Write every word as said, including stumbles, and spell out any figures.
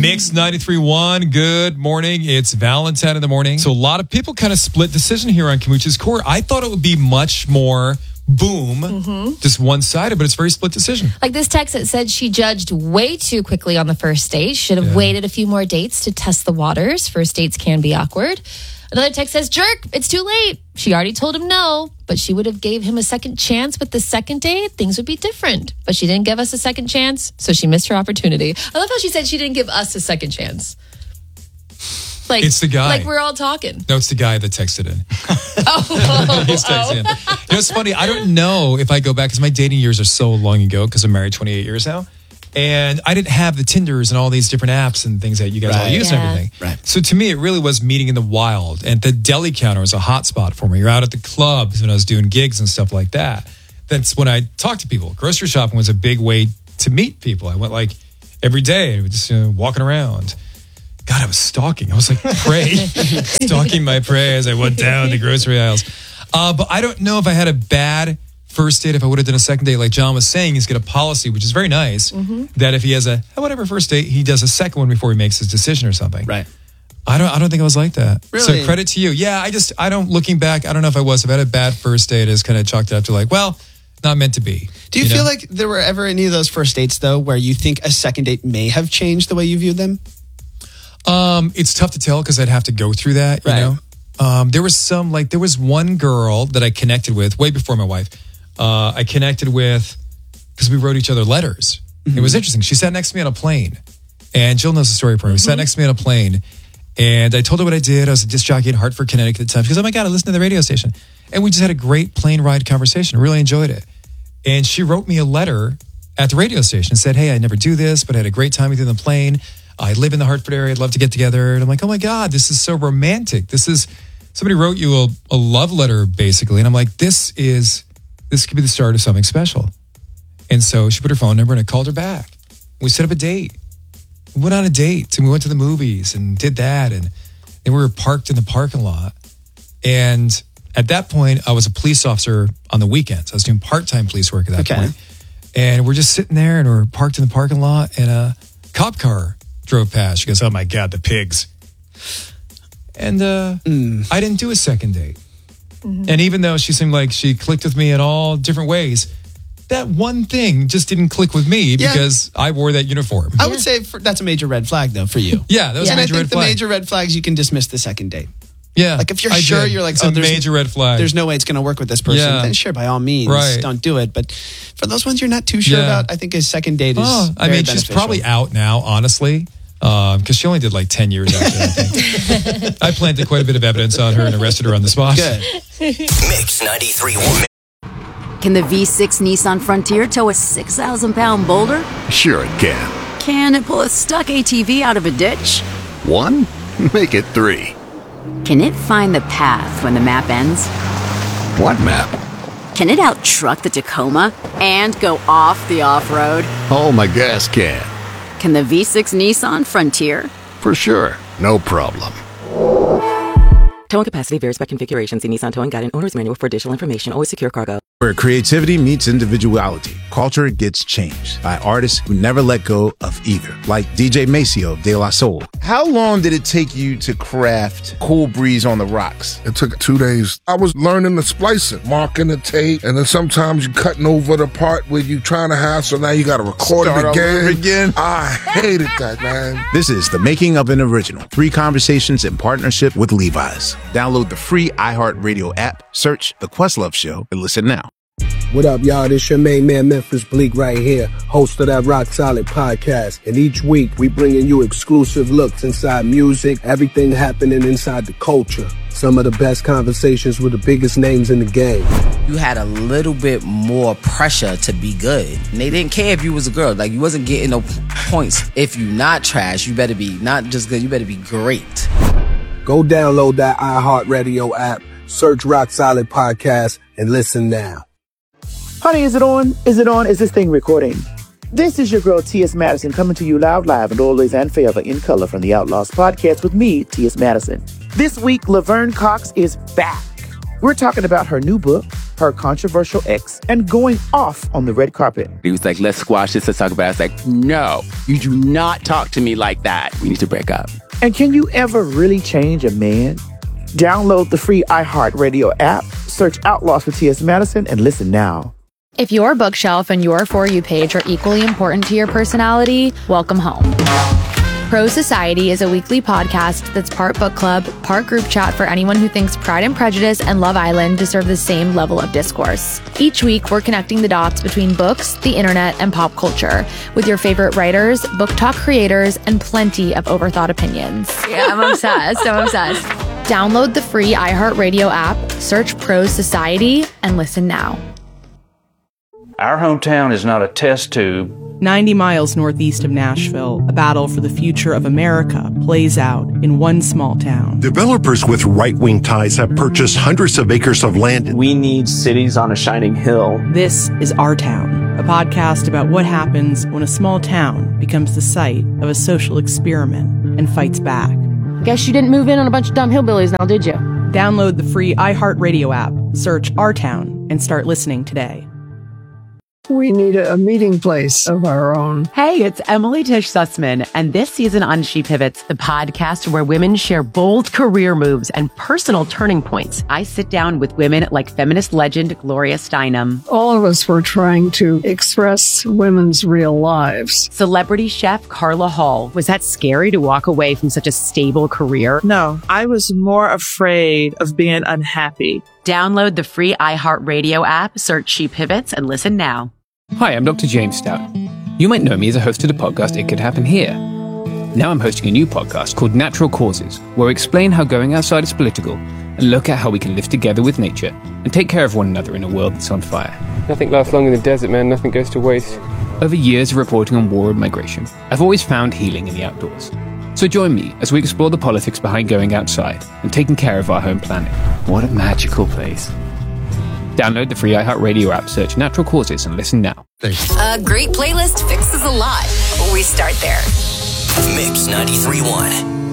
Mix ninety-three point one, good morning. It's Valentine in the morning. So a lot of people kind of split decision here on Kamucha's Court. I thought it would be much more boom, mm-hmm. just one-sided, but it's very split decision. Like this text that said she judged way too quickly on the first date. Should have yeah. waited a few more dates to test the waters. First dates can be awkward. Another text says, jerk, it's too late. She already told him no, but she would have gave him a second chance with the second date. Things would be different. But she didn't give us a second chance, so she missed her opportunity. I love how she said she didn't give us a second chance. Like, it's the guy. Like we're all talking. No, it's the guy that texted in. oh. He's texting in. You know, it's funny. I don't know if I go back, because my dating years are so long ago, because I'm married twenty-eight years now. And I didn't have the Tinders and all these different apps and things that you guys right. all use yeah. and everything. Right. So to me, it really was meeting in the wild. And the deli counter was a hot spot for me. You're out at the clubs when I was doing gigs and stuff like that. That's when I talked to people. Grocery shopping was a big way to meet people. I went like every day, just you know, walking around. God, I was stalking. I was like prey, stalking my prey as I went down the grocery aisles. Uh, but I don't know if I had a bad first date. If I would have done a second date, like John was saying, he's got a policy, which is very nice, mm-hmm. that if he has a whatever first date, he does a second one before he makes his decision or something. Right. I don't. I don't think I was like that. Really? So credit to you. Yeah. I just. I don't. Looking back, I don't know if I was. If I had a bad first date, I just kind of chalked it up to like, well, not meant to be. Do you, you feel know? like there were ever any of those first dates though, where you think a second date may have changed the way you viewed them? Um, it's tough to tell because I'd have to go through that. You right. know. Um, there was some like there was one girl that I connected with way before my wife. Uh, I connected with because we wrote each other letters. Mm-hmm. It was interesting. She sat next to me on a plane, and Jill knows the story for me. Mm-hmm. She sat next to me on a plane, and I told her what I did. I was a disc jockey in Hartford, Connecticut at the time. She goes, "Oh my God, I listened to the radio station," and we just had a great plane ride conversation. Really enjoyed it. And she wrote me a letter at the radio station and said, "Hey, I never do this, but I had a great time with you on the plane. I live in the Hartford area. I'd love to get together." And I'm like, "Oh my God, this is so romantic. This is somebody wrote you a, a love letter, basically." And I'm like, "This is." This could be the start of something special. And so she put her phone number and I called her back. We set up a date. We went on a date and we went to the movies and did that. And then we were parked in the parking lot. And at that point, I was a police officer on the weekends. I was doing part-time police work at that okay. point. And we're just sitting there and we're parked in the parking lot and a cop car drove past. She goes, "Oh my God, the pigs." And uh, mm. I didn't do a second date. Mm-hmm. And even though she seemed like she clicked with me in all different ways, that one thing just didn't click with me yeah. because I wore that uniform. I would say for, that's a major red flag, though, for you. yeah, that was yeah. a major and I think red the flag. major red flags, you can dismiss the second date. Yeah. Like if you're I sure, did. you're like, it's oh, a there's, major red flag. There's no way it's going to work with this person. Yeah. Then sure, by all means, right. don't do it. But for those ones you're not too sure yeah. about, I think a second date is oh, I very mean, beneficial. she's probably out now, honestly. Because um, she only did like ten years after that thing. I planted quite a bit of evidence on her and arrested her on the spot. Good. Mix ninety-three point one. Can the V six Nissan Frontier tow a six thousand pound boulder? Sure it can. Can it pull a stuck A T V out of a ditch? One? Make it three. Can it find the path when the map ends? What map? Can it out-truck the Tacoma and go off the off-road? Oh, my gas can. Can the V six Nissan Frontier? For sure. No problem. Towing capacity varies by configuration. See Nissan Towing Guide and Owner's Manual for additional information. Always secure cargo. Where creativity meets individuality, culture gets changed by artists who never let go of either, like D J Maceo of De La Soul. How long did it take you to craft Cool Breeze on the Rocks? It took two days. I was learning the splicing, marking the tape, and then sometimes you're cutting over the part where you're trying to have, so now you got to record Start it again. over again. I hated that, man. This is The Making of an Original. Three conversations in partnership with Levi's. Download the free iHeartRadio app, search The Questlove Show, and listen now. What up, y'all? This your main man, Memphis Bleak, right here, host of that Rock Solid podcast. And each week, we bringing you exclusive looks inside music, everything happening inside the culture. Some of the best conversations with the biggest names in the game. You had a little bit more pressure to be good. And they didn't care if you was a girl. Like, you wasn't getting no points. If you not trash, you better be not just good, you better be great. Go download that iHeartRadio app, search Rock Solid Podcast, and listen now. Honey, is it on? Is it on? Is this thing recording? This is your girl, T S. Madison, coming to you loud, live, and always and forever in color from the Outlaws Podcast with me, T S. Madison. This week, Laverne Cox is back. We're talking about her new book, her controversial ex, and going off on the red carpet. He was like, let's squash this, let's talk about it. I was like, no, you do not talk to me like that. We need to break up. And can you ever really change a man? Download the free iHeartRadio app, search Outlaws with T S. Madison, and listen now. If your bookshelf and your For You page are equally important to your personality, welcome home. Pro Society is a weekly podcast that's part book club, part group chat for anyone who thinks Pride and Prejudice and Love Island deserve the same level of discourse. Each week, we're connecting the dots between books, the internet, and pop culture with your favorite writers, book talk creators, and plenty of overthought opinions. Yeah, I'm obsessed. I'm obsessed. Download the free iHeartRadio app, search Pro Society, and listen now. Our hometown is not a test tube. ninety miles northeast of Nashville, a battle for the future of America plays out in one small town. Developers with right-wing ties have purchased hundreds of acres of land. We need cities on a shining hill. This is Our Town, a podcast about what happens when a small town becomes the site of a social experiment and fights back. Guess you didn't move in on a bunch of dumb hillbillies now, did you? Download the free iHeartRadio app, search Our Town, and start listening today. We need a meeting place of our own. Hey, it's Emily Tish Sussman, and this season on She Pivots, the podcast where women share bold career moves and personal turning points. I sit down with women like feminist legend Gloria Steinem. All of us were trying to express women's real lives. Celebrity chef Carla Hall. Was that scary to walk away from such a stable career? No, I was more afraid of being unhappy. Download the free iHeartRadio app, search She Pivots, and listen now. Hi, I'm Doctor James Stout. You might know me as a host of the podcast It Could Happen Here. Now I'm hosting a new podcast called Natural Causes, where we explain how going outside is political and look at how we can live together with nature and take care of one another in a world that's on fire. Nothing lasts long in the desert, man. Nothing goes to waste. Over years of reporting on war and migration, I've always found healing in the outdoors. So join me as we explore the politics behind going outside and taking care of our home planet. What a magical place. Download the free iHeartRadio app, search Natural Causes, and listen now. A great playlist fixes a lot. We start there. Mix ninety-three point one.